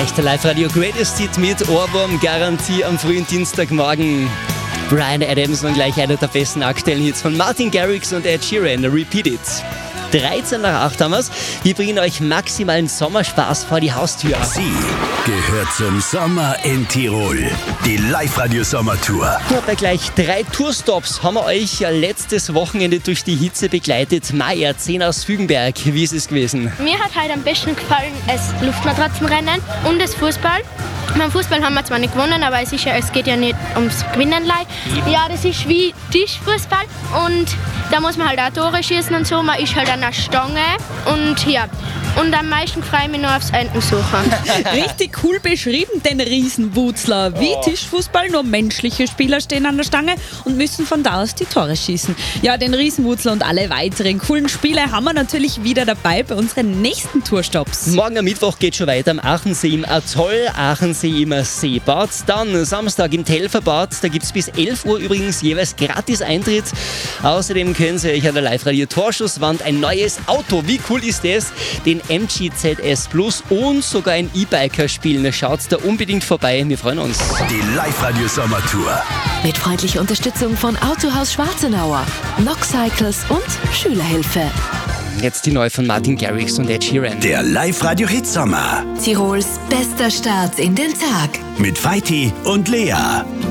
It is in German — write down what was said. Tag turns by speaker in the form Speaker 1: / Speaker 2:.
Speaker 1: Echter Live-Radio Greatest Hit mit Ohrwurm-Garantie am frühen Dienstagmorgen. Bryan Adams und gleich einer der besten aktuellen Hits von Martin Garrix und Ed Sheeran, Repeat It. 13 nach 8 haben wir's. Wir bringen euch maximalen Sommerspaß vor die Haustür.
Speaker 2: Sie gehört zum Sommer in Tirol. Die Live-Radio-Sommertour.
Speaker 1: Ja, bei gleich 3 Tourstops haben wir euch letztes Wochenende durch die Hitze begleitet. Maya 10 aus Fügenberg. Wie ist es gewesen?
Speaker 3: Mir hat heute am besten gefallen das Luftmatratzenrennen und das Fußball. Beim Fußball haben wir zwar nicht gewonnen, aber es geht ja nicht ums Gewinnen. Ja, das ist wie Tischfußball und da muss man halt auch Tore schießen und so. Man ist halt an der Stange und ja. Und am meisten freue ich mich nur aufs Entensuchen.
Speaker 4: Richtig cool beschrieben, den Riesenwutzler. Wie Tischfußball, nur menschliche Spieler stehen an der Stange und müssen von da aus die Tore schießen. Ja, den Riesenwutzler und alle weiteren coolen Spiele haben wir natürlich wieder dabei bei unseren nächsten Tourstops.
Speaker 1: Morgen am Mittwoch geht schon weiter am Aachensee im Atoll, Aachensee im Seebad. Dann Samstag im Telferbad, da gibt es bis 11 Uhr übrigens jeweils gratis Eintritt. Außerdem können Sie euch an der Live-Radio-Torschusswand ein neues Auto, wie cool ist das, den MG ZS Plus und sogar ein E-Biker spielen. Schaut da unbedingt vorbei, wir freuen uns.
Speaker 2: Die Live-Radio-Sommertour.
Speaker 5: Mit freundlicher Unterstützung von Autohaus Schwarzenauer, Nox Cycles und Schülerhilfe.
Speaker 1: Jetzt die neue von Martin Garrix und Ed Sheeran.
Speaker 2: Der Live-Radio-Hitsommer.
Speaker 5: Tirols bester Start in den Tag.
Speaker 2: Mit Feiti und Lea.